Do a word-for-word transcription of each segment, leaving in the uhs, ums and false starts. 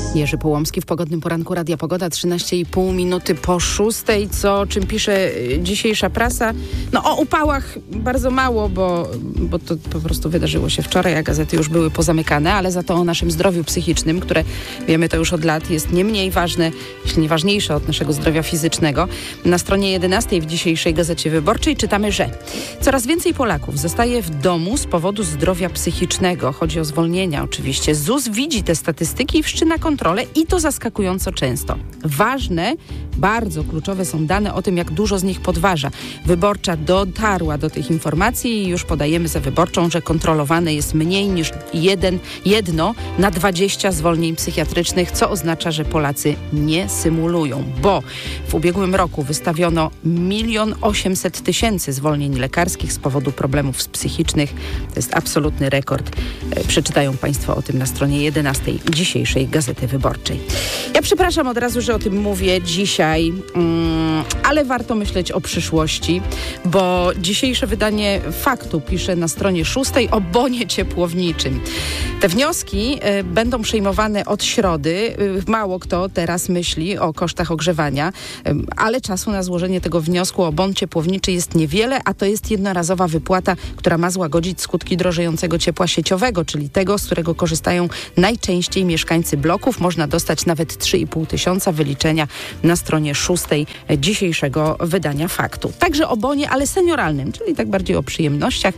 Jerzy Połomski w Pogodnym Poranku Radia Pogoda, trzynaście i pół minuty po szóstej, co czym pisze dzisiejsza prasa. No o upałach bardzo mało, bo, bo to po prostu wydarzyło się wczoraj, a gazety już były pozamykane, ale za to o naszym zdrowiu psychicznym, które wiemy to już od lat, jest nie mniej ważne, jeśli nie ważniejsze od naszego zdrowia fizycznego. Na stronie jedenastej w dzisiejszej Gazecie Wyborczej czytamy, że coraz więcej Polaków zostaje w domu z powodu zdrowia psychicznego. Chodzi o zwolnienia oczywiście. ZUS widzi te statystyki i wszczyna kontrolę i to zaskakująco często. Ważne, bardzo kluczowe są dane o tym, jak dużo z nich podważa. Wyborcza dotarła do tych informacji i już podajemy za Wyborczą, że kontrolowane jest mniej niż jeden, jedno na dwadzieścia zwolnień psychiatrycznych, co oznacza, że Polacy nie symulują, bo w ubiegłym roku wystawiono milion osiemset tysięcy zwolnień lekarskich z powodu problemów psychicznych. To jest absolutny rekord. Przeczytają Państwo o tym na stronie jedenastej dzisiejszej Gazety Wyborczej. Ja przepraszam od razu, że o tym mówię dzisiaj, mm, ale warto myśleć o przyszłości, bo dzisiejsze wydanie Faktu pisze na stronie szóstej o bonie ciepłowniczym. Te wnioski y, będą przyjmowane od środy. Y, mało kto teraz myśli o kosztach ogrzewania, y, ale czasu na złożenie tego wniosku o bon ciepłowniczy jest niewiele, a to jest jednorazowa wypłata, która ma złagodzić skutki drożejącego ciepła sieciowego, czyli tego, z którego korzystają najczęściej mieszkańcy bloków. Można dostać nawet trzy i pół tysiąca, wyliczenia na stronie szóstej dzisiejszego wydania Faktu. Także o bonie, ale senioralnym, czyli tak bardziej o przyjemnościach.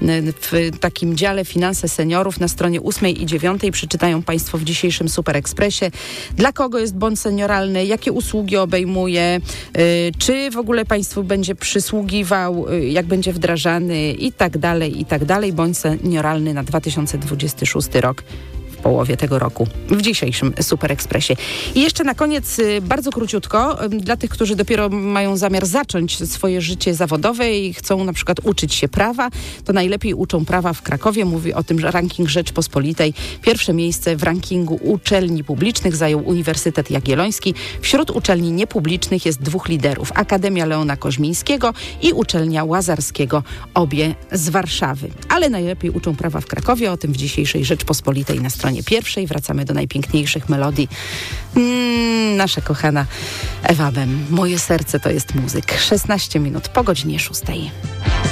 W takim dziale Finanse seniorów na stronie ósmej i dziewiątej przeczytają Państwo w dzisiejszym Super Expressie, dla kogo jest bon senioralny, jakie usługi obejmuje, czy w ogóle Państwu będzie przysługiwał, jak będzie wdrażany i tak dalej, i tak dalej. Bon senioralny na dwa tysiące dwudziesty szósty rok. Połowie tego roku w dzisiejszym Super Expressie. I jeszcze na koniec bardzo króciutko dla tych, którzy dopiero mają zamiar zacząć swoje życie zawodowe i chcą na przykład uczyć się prawa, to najlepiej uczą prawa w Krakowie. Mówi o tym ranking Rzeczpospolitej. Pierwsze miejsce w rankingu uczelni publicznych zajął Uniwersytet Jagielloński. Wśród uczelni niepublicznych jest dwóch liderów. Akademia Leona Koźmińskiego i Uczelnia Łazarskiego, obie z Warszawy. Ale najlepiej uczą prawa w Krakowie. O tym w dzisiejszej Rzeczpospolitej na stronie pierwszej. Wracamy do najpiękniejszych melodii. Mm, nasza kochana Ewa Bem. Moje serce to jest muzyk. szesnaście minut po godzinie szóstej.